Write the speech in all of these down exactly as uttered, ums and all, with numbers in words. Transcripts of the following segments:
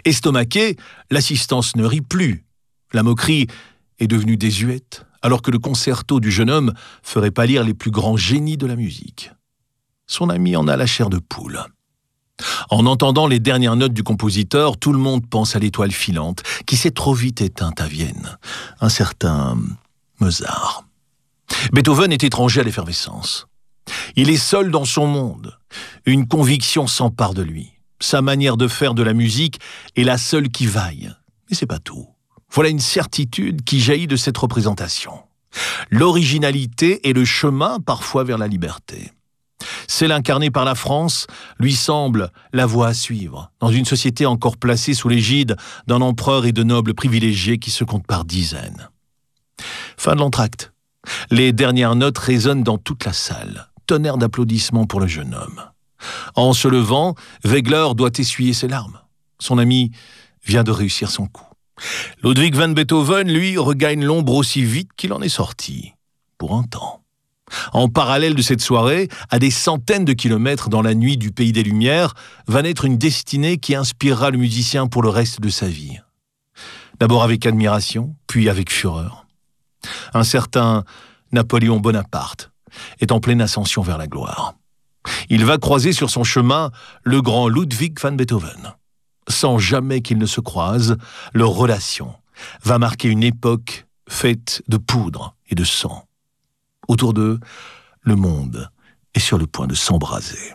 Estomaqué, l'assistance ne rit plus. La moquerie est devenue désuète, alors que le concerto du jeune homme ferait pâlir les plus grands génies de la musique. Son ami en a la chair de poule. En entendant les dernières notes du compositeur, tout le monde pense à l'étoile filante qui s'est trop vite éteinte à Vienne, un certain Mozart. Beethoven est étranger à l'effervescence. Il est seul dans son monde. Une conviction s'empare de lui. Sa manière de faire de la musique est la seule qui vaille. Mais c'est pas tout. Voilà une certitude qui jaillit de cette représentation. L'originalité est le chemin parfois vers la liberté. Celle incarnée par la France lui semble la voie à suivre, dans une société encore placée sous l'égide d'un empereur et de nobles privilégiés qui se comptent par dizaines. Fin de l'entracte. Les dernières notes résonnent dans toute la salle. Tonnerre d'applaudissements pour le jeune homme. En se levant, Wegler doit essuyer ses larmes. Son ami vient de réussir son coup. Ludwig van Beethoven, lui, regagne l'ombre aussi vite qu'il en est sorti. Pour un temps. En parallèle de cette soirée, à des centaines de kilomètres dans la nuit du pays des Lumières, va naître une destinée qui inspirera le musicien pour le reste de sa vie. D'abord avec admiration, puis avec fureur. Un certain Napoléon Bonaparte est en pleine ascension vers la gloire. Il va croiser sur son chemin le grand Ludwig van Beethoven. Sans jamais qu'ils ne se croisent, leur relation va marquer une époque faite de poudre et de sang. Autour d'eux, le monde est sur le point de s'embraser.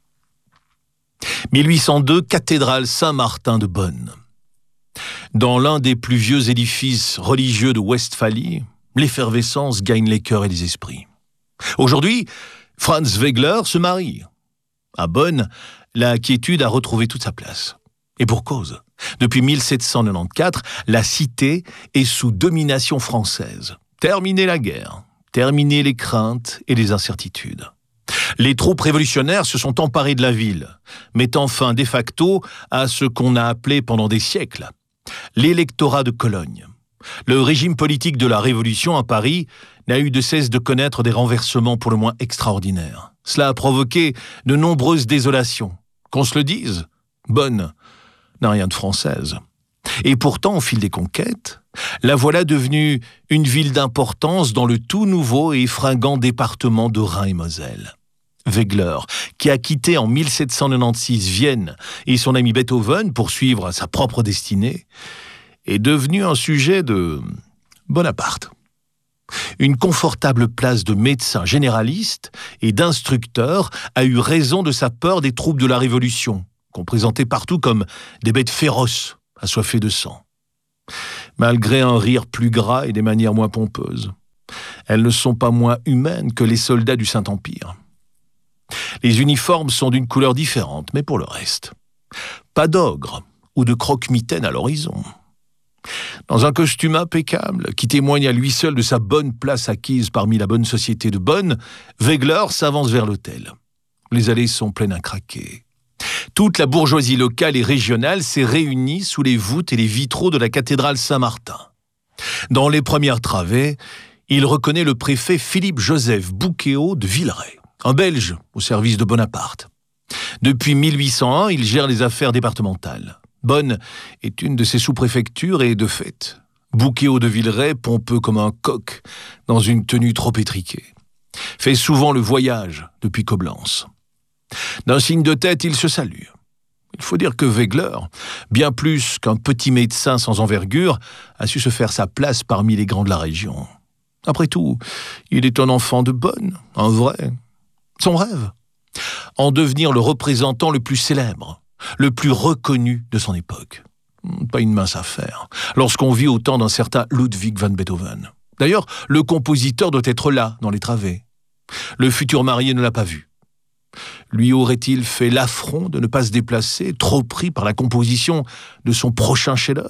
mille huit cent deux, cathédrale Saint-Martin de Bonn. Dans l'un des plus vieux édifices religieux de Westphalie, l'effervescence gagne les cœurs et les esprits. Aujourd'hui, Franz Wegler se marie. À Bonn, la quiétude a retrouvé toute sa place. Et pour cause. Depuis mille sept cent quatre-vingt-quatorze, la cité est sous domination française. Terminez la guerre, terminez les craintes et les incertitudes. Les troupes révolutionnaires se sont emparées de la ville, mettant fin de facto à ce qu'on a appelé pendant des siècles l'électorat de Cologne. Le régime politique de la Révolution à Paris n'a eu de cesse de connaître des renversements pour le moins extraordinaires. Cela a provoqué de nombreuses désolations. Qu'on se le dise, Bonn n'a rien de française. Et pourtant, au fil des conquêtes, la voilà devenue une ville d'importance dans le tout nouveau et fringant département de Rhin et Moselle. Wegler, qui a quitté en mille sept cent quatre-vingt-seize Vienne et son ami Beethoven pour suivre sa propre destinée, est devenu un sujet de Bonaparte. Une confortable place de médecin généraliste et d'instructeur a eu raison de sa peur des troupes de la Révolution, qu'on présentait partout comme des bêtes féroces, assoiffées de sang. Malgré un rire plus gras et des manières moins pompeuses, elles ne sont pas moins humaines que les soldats du Saint-Empire. Les uniformes sont d'une couleur différente, mais pour le reste, pas d'ogre ou de croque-mitaine à l'horizon. Dans un costume impeccable, qui témoigne à lui seul de sa bonne place acquise parmi la bonne société de Bonn, Wegler s'avance vers l'hôtel. Les allées sont pleines à craquer. Toute la bourgeoisie locale et régionale s'est réunie sous les voûtes et les vitraux de la cathédrale Saint-Martin. Dans les premières travées, il reconnaît le préfet Philippe-Joseph Bouquéot de Villeray, un Belge au service de Bonaparte. Depuis mille huit cent un, il gère les affaires départementales. Bonn est une de ses sous-préfectures et de fait, Bouquéot de Villeray, pompeux comme un coq dans une tenue trop étriquée, fait souvent le voyage depuis Coblence. D'un signe de tête, il se salue. Il faut dire que Wegler, bien plus qu'un petit médecin sans envergure, a su se faire sa place parmi les grands de la région. Après tout, il est un enfant de Bonn, un vrai. Son rêve, en devenir le représentant le plus célèbre, le plus reconnu de son époque. Pas une mince affaire, lorsqu'on vit au temps d'un certain Ludwig van Beethoven. D'ailleurs, le compositeur doit être là, dans les travées. Le futur marié ne l'a pas vu. Lui aurait-il fait l'affront de ne pas se déplacer, trop pris par la composition de son prochain chef-d'œuvre ?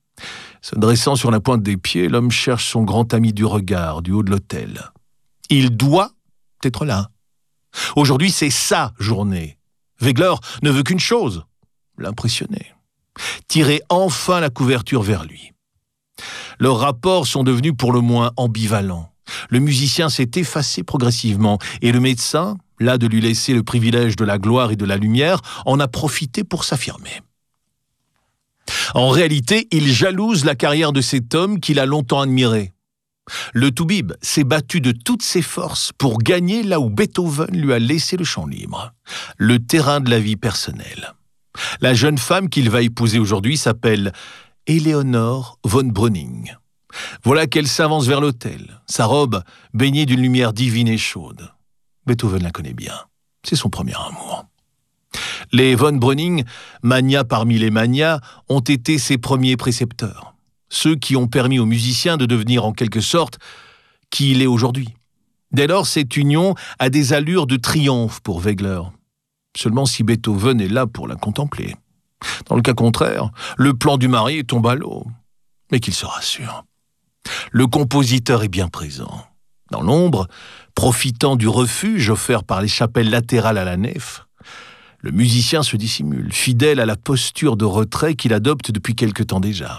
Se dressant sur la pointe des pieds, l'homme cherche son grand ami du regard, du haut de l'autel. Il doit être là. Aujourd'hui, c'est sa journée. Wegler ne veut qu'une chose, l'impressionner. Tirer enfin la couverture vers lui. Leurs rapports sont devenus pour le moins ambivalents. Le musicien s'est effacé progressivement et le médecin, là de lui laisser le privilège de la gloire et de la lumière, en a profité pour s'affirmer. En réalité, il jalouse la carrière de cet homme qu'il a longtemps admiré. Le Toubib s'est battu de toutes ses forces pour gagner là où Beethoven lui a laissé le champ libre, le terrain de la vie personnelle. La jeune femme qu'il va épouser aujourd'hui s'appelle Éléonore von Breuning. Voilà qu'elle s'avance vers l'autel, sa robe baignée d'une lumière divine et chaude. Beethoven la connaît bien, c'est son premier amour. Les von Breuning, magnats parmi les magnats, ont été ses premiers précepteurs, ceux qui ont permis au musicien de devenir en quelque sorte qui il est aujourd'hui. Dès lors, cette union a des allures de triomphe pour Wegler. Seulement si Beethoven est là pour la contempler. Dans le cas contraire, le plan du marié tombe à l'eau. Mais qu'il se rassure. Le compositeur est bien présent. Dans l'ombre, profitant du refuge offert par les chapelles latérales à la nef, le musicien se dissimule, fidèle à la posture de retrait qu'il adopte depuis quelque temps déjà.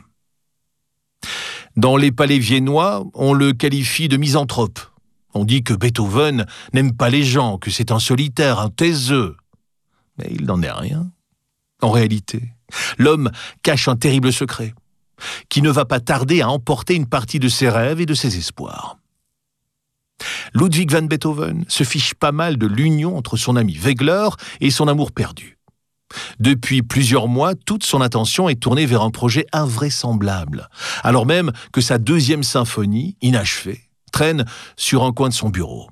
Dans les palais viennois, on le qualifie de misanthrope. On dit que Beethoven n'aime pas les gens, que c'est un solitaire, un taiseux. Mais il n'en est rien. En réalité, l'homme cache un terrible secret, qui ne va pas tarder à emporter une partie de ses rêves et de ses espoirs. Ludwig van Beethoven se fiche pas mal de l'union entre son ami Wegler et son amour perdu. Depuis plusieurs mois, toute son attention est tournée vers un projet invraisemblable, alors même que sa deuxième symphonie, inachevée, traîne sur un coin de son bureau.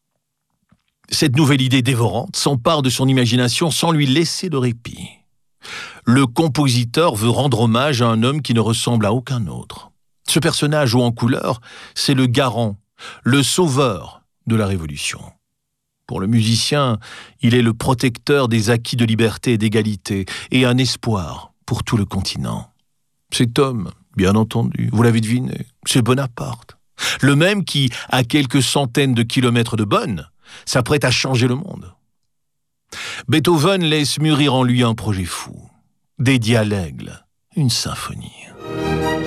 Cette nouvelle idée dévorante s'empare de son imagination sans lui laisser de répit. Le compositeur veut rendre hommage à un homme qui ne ressemble à aucun autre. Ce personnage haut en couleur, c'est le garant, le sauveur de la Révolution. Pour le musicien, il est le protecteur des acquis de liberté et d'égalité et un espoir pour tout le continent. Cet homme, bien entendu, vous l'avez deviné, c'est Bonaparte. Le même qui, à quelques centaines de kilomètres de Bonn, s'apprête à changer le monde. Beethoven laisse mûrir en lui un projet fou, dédié à l'aigle, une symphonie.